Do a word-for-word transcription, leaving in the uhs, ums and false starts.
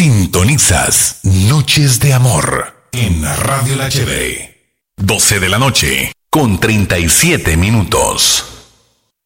Sintonizas Noches de Amor en Radio La H B. doce de la noche con treinta y siete minutos.